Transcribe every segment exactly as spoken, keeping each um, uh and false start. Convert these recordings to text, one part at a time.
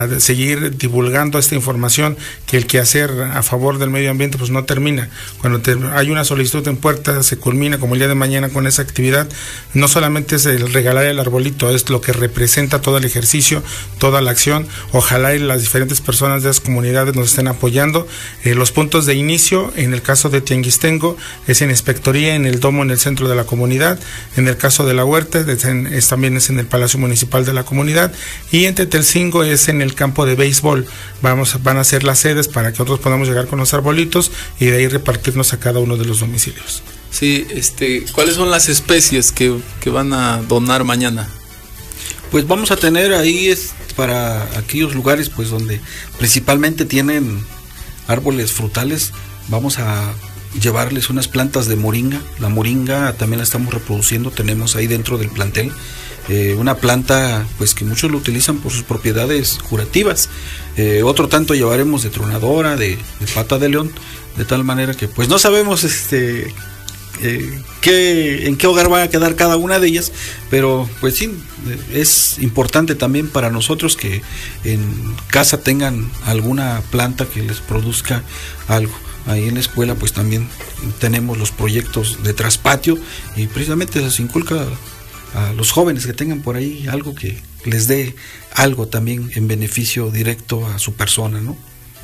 seguir divulgando esta información, que el quehacer a favor del medio ambiente pues no termina. Cuando te, hay una solicitud en puerta, se culmina como el día de mañana con esa actividad. No solamente es el regalar el arbolito, es lo que representa todo el ejercicio, toda la acción. Ojalá y las diferentes personas de las comunidades nos estén apoyando. Eh, los puntos de inicio, en el caso de Tianguistengo, es en Inspectoría, en el domo, en el centro de la comunidad. En el caso de la huerta, es, en, es también es en el Palacio Municipal de la comunidad. Y en Tetelcingo es en el campo de béisbol. Vamos, van a ser las sedes para que nosotros podamos llegar con los arbolitos y de ahí repartirnos a cada uno de los domicilios. Sí, este, ¿cuáles son las especies que, que van a donar mañana? Pues vamos a tener ahí es para aquellos lugares pues donde principalmente tienen árboles frutales, vamos a llevarles unas plantas de moringa. La moringa también la estamos reproduciendo, tenemos ahí dentro del plantel eh, una planta pues que muchos lo utilizan por sus propiedades curativas. Eh, otro tanto llevaremos de tronadora, de, de pata de león, de tal manera que pues no sabemos este eh, qué, en qué hogar van a quedar cada una de ellas, pero pues sí, es importante también para nosotros que en casa tengan alguna planta que les produzca algo. Ahí en la escuela pues también tenemos los proyectos de traspatio y precisamente se inculca a los jóvenes que tengan por ahí algo que les dé algo también en beneficio directo a su persona, ¿no?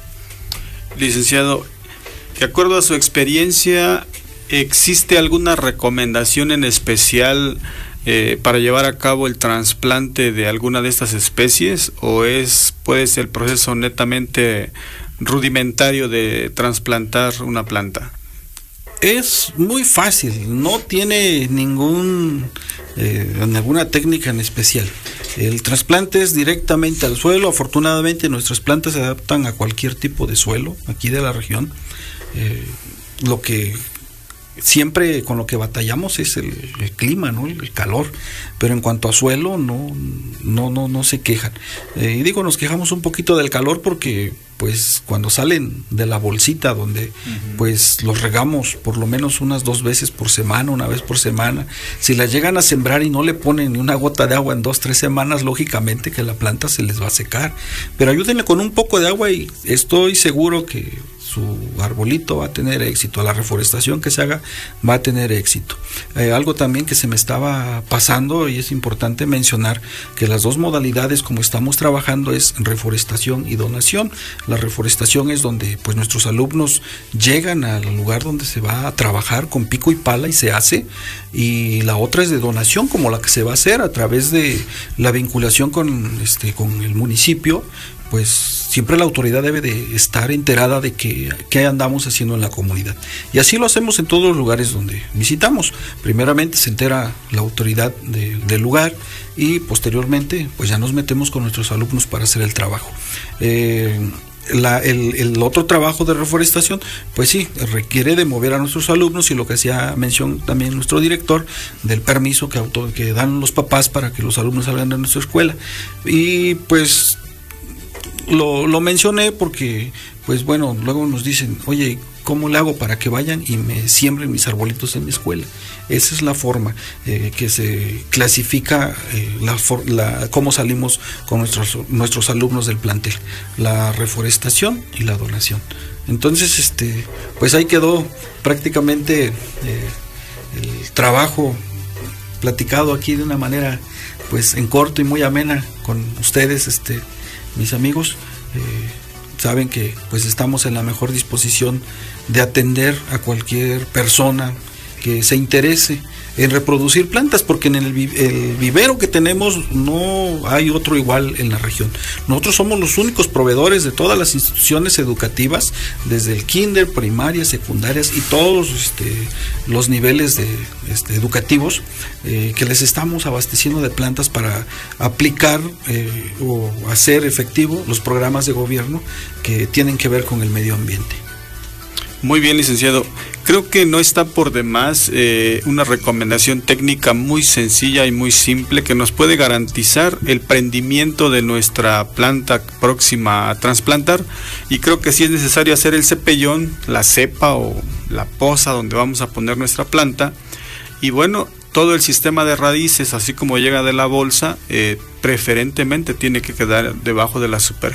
Licenciado, de acuerdo a su experiencia, ¿existe alguna recomendación en especial eh, para llevar a cabo el trasplante de alguna de estas especies, o es puede ser el proceso netamente rudimentario de trasplantar una planta? Es muy fácil, no tiene ningún eh, ninguna técnica en especial. El trasplante es directamente al suelo. Afortunadamente nuestras plantas se adaptan a cualquier tipo de suelo aquí de la región. Eh, lo que siempre con lo que batallamos es el, el clima, ¿no? El, el calor, pero en cuanto a suelo no no no no se quejan. Eh, y digo, nos quejamos un poquito del calor porque pues cuando salen de la bolsita donde uh-huh. pues los regamos por lo menos unas dos veces por semana, una vez por semana, si la llegan a sembrar y no le ponen ni una gota de agua en dos, tres semanas, lógicamente que la planta se les va a secar, pero ayúdenle con un poco de agua y estoy seguro que su arbolito va a tener éxito, la reforestación que se haga va a tener éxito. Eh, algo también que se me estaba pasando y es importante mencionar que las dos modalidades como estamos trabajando es reforestación y donación. La reforestación es donde pues nuestros alumnos llegan al lugar donde se va a trabajar con pico y pala y se hace, y la otra es de donación, como la que se va a hacer a través de la vinculación con este con el municipio. Pues siempre la autoridad debe de estar enterada de que, qué andamos haciendo en la comunidad. Y así lo hacemos en todos los lugares donde visitamos. Primeramente se entera la autoridad de, del lugar y posteriormente pues ya nos metemos con nuestros alumnos para hacer el trabajo. Eh, La, el, el otro trabajo de reforestación, pues sí, requiere de mover a nuestros alumnos y lo que hacía mención también nuestro director del permiso que, auto, que dan los papás para que los alumnos salgan de nuestra escuela. Y pues lo, lo mencioné porque, pues bueno, luego nos dicen, oye, ¿cómo le hago para que vayan y me siembren mis arbolitos en mi escuela? Esa es la forma eh, que se clasifica eh, la, la, cómo salimos con nuestros, nuestros alumnos del plantel, la reforestación y la donación. Entonces, este, pues ahí quedó prácticamente eh, el trabajo platicado aquí de una manera, pues en corto y muy amena con ustedes, este, mis amigos. Eh, saben que pues estamos en la mejor disposición de atender a cualquier persona que se interese en reproducir plantas, porque en el, el vivero que tenemos no hay otro igual en la región. Nosotros somos los únicos proveedores de todas las instituciones educativas, desde el kinder, primarias, secundarias y todos este, los niveles de, este, educativos, eh, que les estamos abasteciendo de plantas para aplicar eh, o hacer efectivo los programas de gobierno que tienen que ver con el medio ambiente. Muy bien, licenciado. Creo que no está por demás eh, una recomendación técnica muy sencilla y muy simple que nos puede garantizar el prendimiento de nuestra planta próxima a trasplantar, y creo que sí es necesario hacer el cepellón, la cepa o la poza donde vamos a poner nuestra planta, y bueno, todo el sistema de raíces, así como llega de la bolsa, eh, preferentemente tiene que quedar debajo de la superficie.